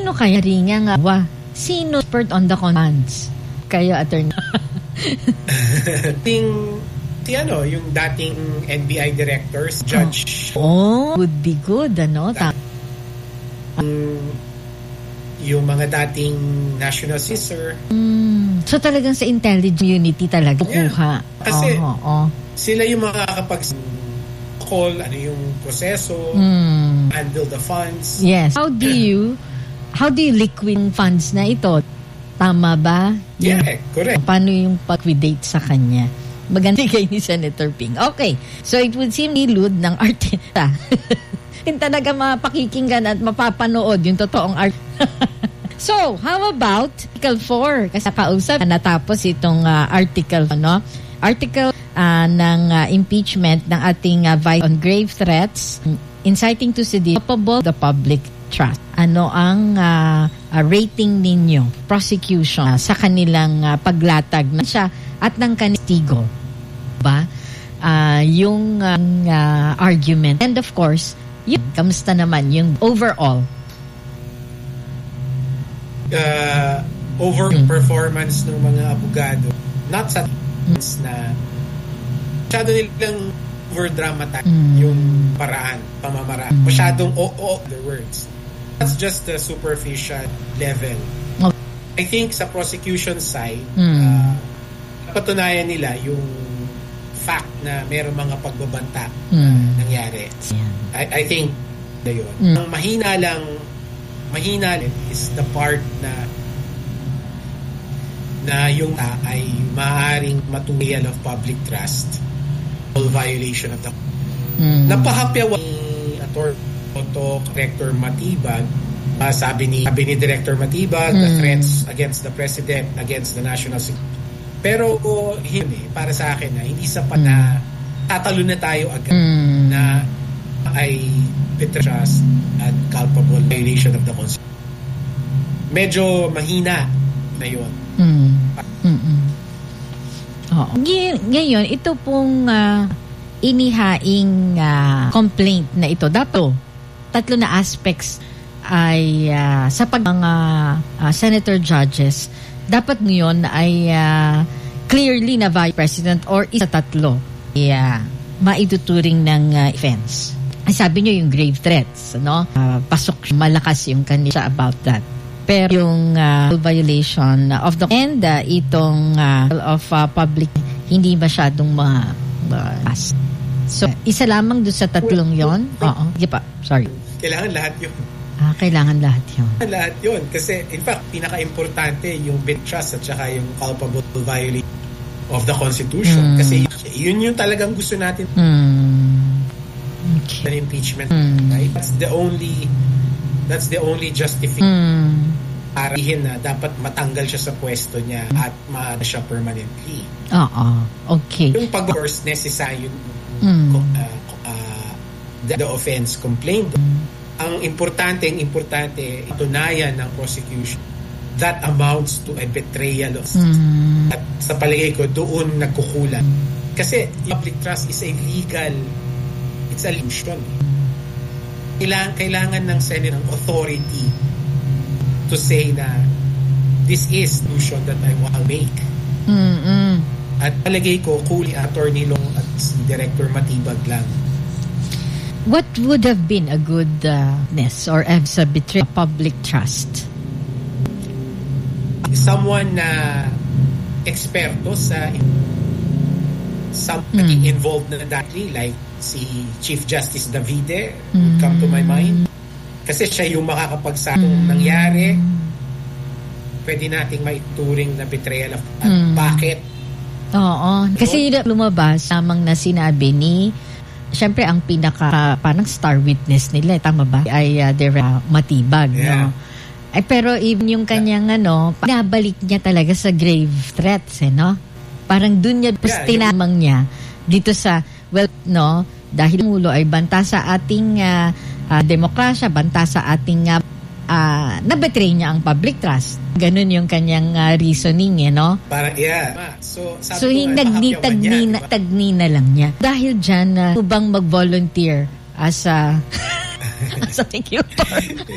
Sino kaya rin nga sino expert on the funds? Kaya attorney. Yung dating NBI directors, Judge. Would be good, ano? Yung mga dating national officer. So talagang sa intelligence unity talaga kukuha. Kasi sila yung call, ano yung proseso, handle the funds. Yes. How do you liquid funds na ito? Tama ba? Yeah, correct. Paano yung pag-liquidate sa kanya? Maganda kay ni Senator Ping. Okay. So it would seem nilud ng artista. Hindi talaga mapakikinggan at mapapanood yung totoong art. So, how about Article 4? Kasi kausap, natapos itong article, Article ng impeachment ng ating vice on grave threats, inciting to sedition, culpable the public trust. Ano ang rating ninyo, prosecution, sa kanilang paglatag na siya at ng kanistigo? Yung argument. And of course, kamusta naman yung overall? Performance ng mga abogado, not sa na masyado nilang over-dramatize yung pamamaraan. Masyadong the words. That's just the superficial level. Okay. I think sa prosecution side, patunayan nila yung fact na mayroong mga pagbabanta nangyari. I think yun. Ang mahina is the part na yung ay maaaring matuwian of public trust or violation of the napahapyaw ni Director Matibag, sabi ni Director Matibag, the threats against the President, against the national security. Pero para sa akin hindi sapat na tatalo na tayo agad na ay trust at culpable violation of the Constitution. Medyo mahina na yun. Ngayon, ito pong inihaing complaint na ito, tatlo na aspects ay sa mga senator judges, dapat ngayon ay clearly na vice president or isa tatlo maituturing ng offense. Ay sabi nyo yung grave threats, pasok malakas yung kanila about that. Pero yung violation of the and itong of public hindi masyadong so isa lamang doon sa tatlong yon. Sorry. Kailangan lahat yun. Kailangan lahat yun. Lahat yun. Kasi in fact, pinaka-importante yung trust at saka yung culpable violation of the Constitution. Kasi yun yung talagang gusto natin. Okay. An impeachment. Right? That's the only justification para na dapat matanggal siya sa pwesto niya at maano siya permanently. Okay. Yung pag-course necessary the offense complained. Ang importante tunayan ng prosecution that amounts to a betrayal of at sa palagay ko doon nagkukulang. Kasi public trust is a legal illusion. Kailangan ng Senate ng authority to say na this is illusion that I will make. At palagay ko, Attorney Long at Director Matibag lang. What would have been a goodness or a betray public trust? Someone na eksperto sa something involved na dati, like si Chief Justice Davide would come to my mind. Kasi siya yung makakapagsakong nangyari. Pwede nating maituring na betrayal of bakit. Kasi lumabas lamang na sinabi ni syempre ang pinaka parang star witness nila, tama ba? Ay Matibag, no? Pero even yung kanyang pinabalik niya talaga sa grave threats, no? Parang dun niya tinamang niya dito sa dahil mulo ay banta sa ating demokrasya, banta sa ating na-betray niya ang public trust. Ganun yung kanyang reasoning, no? Parang, So, tagni na lang niya. Dahil dyan, bang mag-volunteer as a executor?